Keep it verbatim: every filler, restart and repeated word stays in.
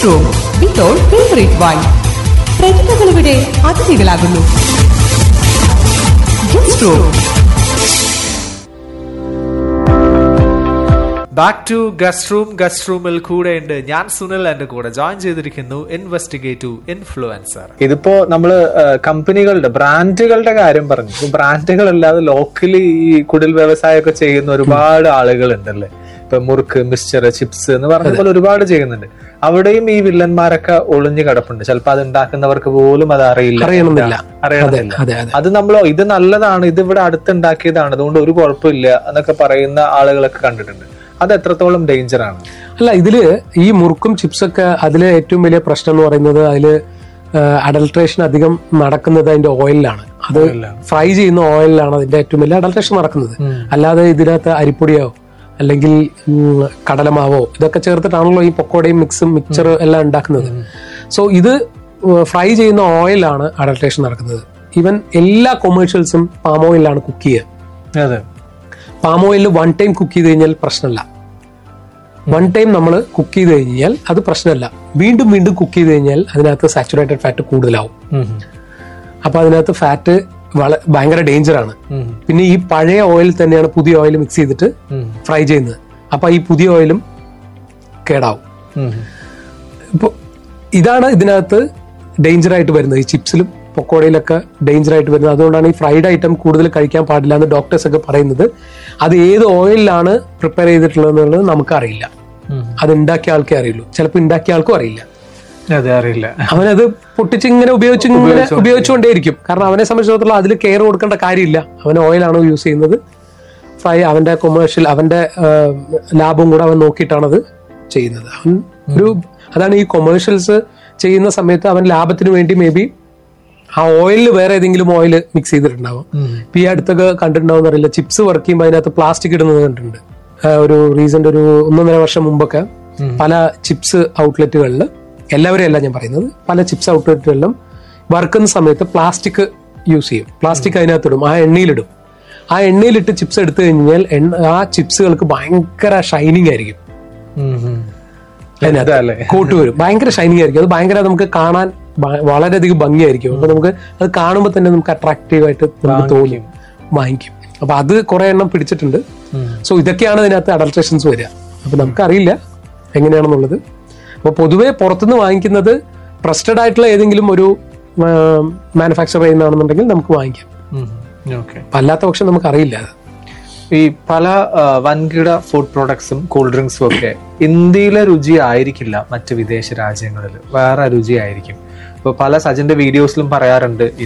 Room വിത്തോൾ favourite wine. പ്രതിഭകളിവിടെ അതിഥികളാകുന്നു. Guest room. Back to guest room. Guest റൂമിൽ കൂടെ ഉണ്ട് ഞാൻ സുനിൽ. എന്റെ കൂടെ ജോയിൻ ചെയ്തിരിക്കുന്നു ഇൻവെസ്റ്റിഗേറ്റീവ് ഇൻഫ്ലുവൻസർ. ഇതിപ്പോ നമ്മള് കമ്പനികളുടെ ബ്രാൻഡുകളുടെ കാര്യം പറഞ്ഞു. ഇപ്പൊ ബ്രാൻഡുകൾ അല്ലാതെ ലോക്കലി ഈ കുടിൽ വ്യവസായമൊക്കെ ചെയ്യുന്ന ഒരുപാട് ആളുകൾ ഉണ്ടല്ലേ. ഇപ്പൊ മുറുക്ക്, മിക്സ്ചർ, ചിപ്സ് എന്ന് പറഞ്ഞ പോലെ ഒരുപാട് ചെയ്യുന്നുണ്ട്. അവിടെയും ഈ വില്ലന്മാരൊക്കെ ഒളിഞ്ഞു കിടപ്പുണ്ട്. ചിലപ്പോ അത് ഉണ്ടാക്കുന്നവർക്ക് പോലും അത് അറിയില്ല അറിയണമെന്നില്ല. അത് നമ്മളോ ഇത് നല്ലതാണ്, ഇത് ഇവിടെ അടുത്തുണ്ടാക്കിയതാണ്, അതുകൊണ്ട് ഒരു കുഴപ്പമില്ല എന്നൊക്കെ പറയുന്ന ആളുകളൊക്കെ കണ്ടിട്ടുണ്ട്. അത് എത്രത്തോളം ഡേഞ്ചർ ആണ്? അല്ല, ഇതില് ഈ മുറുക്കും ചിപ്സൊക്കെ അതില് ഏറ്റവും വലിയ പ്രശ്നം എന്ന് പറയുന്നത് അതില് അഡൾട്രേഷൻ അധികം നടക്കുന്നത് അതിന്റെ ഓയിലാണ്. അത് ഫ്രൈ ചെയ്യുന്ന ഓയിലാണ് അതിന്റെ ഏറ്റവും വലിയ അഡൾട്രേഷൻ നടക്കുന്നത്. അല്ലാതെ ഇതിനകത്ത് അരിപ്പൊടിയോ അല്ലെങ്കിൽ കടലമാവോ ഇതൊക്കെ ചേർത്തിട്ടാണല്ലോ ഈ പൊക്കോടയും മിക്സും മിക്സർ എല്ലാം ഉണ്ടാക്കുന്നത്. സോ ഇത് ഫ്രൈ ചെയ്യുന്ന ഓയിലാണ് അഡൾട്രേഷൻ നടക്കുന്നത്. ഈവൻ എല്ലാ കൊമേഴ്ഷ്യൽസും പാം ഓയിലാണ് കുക്ക് ചെയ്യുക. പാം ഓയിലിൽ വൺ ടൈം കുക്ക് ചെയ്ത് കഴിഞ്ഞാൽ പ്രശ്നമല്ല. വൺ ടൈം നമ്മൾ കുക്ക് ചെയ്ത് കഴിഞ്ഞാൽ അത് പ്രശ്നമല്ല. വീണ്ടും വീണ്ടും കുക്ക് ചെയ്ത് കഴിഞ്ഞാൽ അതിനകത്ത് സാച്ചുറേറ്റഡ് ഫാറ്റ് കൂടുതലാവും. അപ്പൊ അതിനകത്ത് ഫാറ്റ് വളരെ ഭയങ്കര ഡേഞ്ചർ ആണ്. പിന്നെ ഈ പഴയ ഓയിൽ തന്നെയാണ് പുതിയ ഓയിൽ മിക്സ് ചെയ്തിട്ട് ഫ്രൈ ചെയ്യുന്നത്. അപ്പൊ ഈ പുതിയ ഓയിലും കേടാവും. ഇപ്പൊ ഇതാണ് ഇതിനകത്ത് ഡേഞ്ചർ ആയിട്ട് വരുന്നത്. ഈ ചിപ്സിലും പൊക്കോടയിലൊക്കെ ഡേഞ്ചർ ആയിട്ട് വരുന്നത്. അതുകൊണ്ടാണ് ഈ ഫ്രൈഡ് ഐറ്റം കൂടുതൽ കഴിക്കാൻ പാടില്ല എന്ന് ഡോക്ടേഴ്സ് ഒക്കെ പറയുന്നത്. അത് ഏത് ഓയിലാണ് പ്രിപ്പയർ ചെയ്തിട്ടുള്ളത് എന്നുള്ളത് നമുക്കറിയില്ല. അത് ഉണ്ടാക്കിയ ആൾക്കേ അറിയുള്ളൂ. ചിലപ്പോൾ ഉണ്ടാക്കിയ ആൾക്കും അറിയില്ല. അതെ, അറിയില്ല. അവനത് പൊട്ടിച്ചിങ്ങനെ ഉപയോഗിച്ച് ഇങ്ങനെ ഉപയോഗിച്ചുകൊണ്ടേയിരിക്കും. കാരണം അവനെ സംബന്ധിച്ചിടത്തോളം അതിൽ കെയർ കൊടുക്കേണ്ട കാര്യമില്ല. അവൻ ഓയിലാണോ യൂസ് ചെയ്യുന്നത്, ഫ്രൈ അവന്റെ കൊമേഴ്ഷ്യൽ അവന്റെ ലാഭം കൂടെ അവൻ നോക്കിയിട്ടാണത് ചെയ്യുന്നത്. അവൻ ഒരു അതാണ് ഈ കൊമേഴ്ഷ്യൽസ് ചെയ്യുന്ന സമയത്ത് അവൻ ലാഭത്തിന് വേണ്ടി മേ ബി ആ ഓയിലിൽ വേറെ ഏതെങ്കിലും ഓയിൽ മിക്സ് ചെയ്തിട്ടുണ്ടാവും. ഇപ്പൊ ഈ അടുത്തൊക്കെ കണ്ടിട്ടുണ്ടാവും അറിയില്ല, ചിപ്സ് വർക്ക് ചെയ്യുമ്പോൾ അതിനകത്ത് പ്ലാസ്റ്റിക് ഇടുന്നത് കണ്ടിട്ടുണ്ട്. ഒരു റീസെന്റ് ഒരു ഒന്നൊന്നര വർഷം മുമ്പൊക്കെ പല ചിപ്സ് ഔട്ട്ലെറ്റുകളിൽ, എല്ലാവരും അല്ല ഞാൻ പറയുന്നത്, പല ചിപ്സ് ഔട്ട്ലെറ്റുകളിലും വറുക്കുന്ന സമയത്ത് പ്ലാസ്റ്റിക് യൂസ് ചെയ്യും. പ്ലാസ്റ്റിക് അതിനകത്തിടും, ആ എണ്ണയിലിടും. ആ എണ്ണയിലിട്ട് ചിപ്സ് എടുത്തു കഴിഞ്ഞാൽ ആ ചിപ്സുകൾക്ക് ഭയങ്കര ഷൈനിങ് ആയിരിക്കും. കോട്ട് വരും, ഭയങ്കര ഷൈനിങ് ആയിരിക്കും. അത് ഭയങ്കര നമുക്ക് കാണാൻ വളരെയധികം ഭംഗിയായിരിക്കും. അപ്പൊ നമുക്ക് അത് കാണുമ്പോൾ തന്നെ നമുക്ക് അട്രാക്റ്റീവ് ആയിട്ട് നമുക്ക് തോന്നും, വാങ്ങിക്കും. അപ്പൊ അത് കുറെ എണ്ണം പിടിച്ചിട്ടുണ്ട്. സോ ഇതൊക്കെയാണ് ഇതിനകത്ത് അഡൾട്രേഷൻസ് വരിക. അപ്പൊ നമുക്കറിയില്ല എങ്ങനെയാണെന്നുള്ളത്. അപ്പൊ പൊതുവെ പുറത്തുനിന്ന് വാങ്ങിക്കുന്നത് ട്രസ്റ്റഡ് ആയിട്ടുള്ള ഏതെങ്കിലും ഒരു മാനുഫാക്ചർ ചെയ്യുന്നതാണെന്നുണ്ടെങ്കിൽ നമുക്ക് വാങ്ങിക്കാം. അല്ലാത്ത പക്ഷം നമുക്ക് അറിയില്ല. ഈ പല വൻകിട ഫുഡ് പ്രോഡക്ട്സും കൂൾ ഡ്രിങ്ക്സും ഒക്കെ ഇന്ത്യയിലെ രുചി ആയിരിക്കില്ല മറ്റ് വിദേശ രാജ്യങ്ങളിൽ, വേറെ രുചി ആയിരിക്കും. ഇപ്പൊ പല സജിന്റെ വീഡിയോസിലും പറയാറുണ്ട്